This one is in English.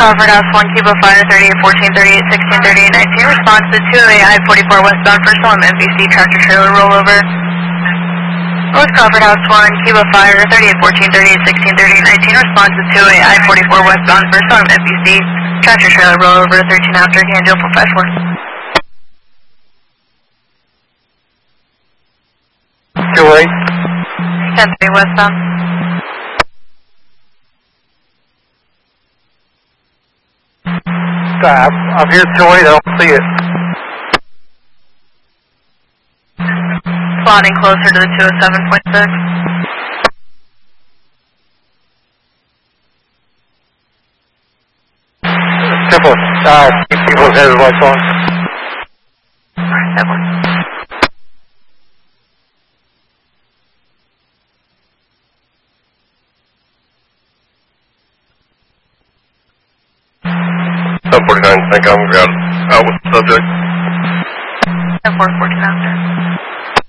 Crawford House 1, Cuba Fire 38, 14, 38, 16, 38, 19. Response to 208 I-44 westbound First Element MVC tractor trailer rollover. North Crawford House 1, Cuba Fire 38, 14, 38, 16, 38, 19. Response to 208 I-44 westbound First Element MVC tractor trailer rollover 13 after Angel 454. 208. 10-3 westbound. I'm here 208, I don't see it. Plotting closer to the 207.6. Simple. People's headed right on. Alright, that one. I think I'm got out with the subject. 10-4, 14 after.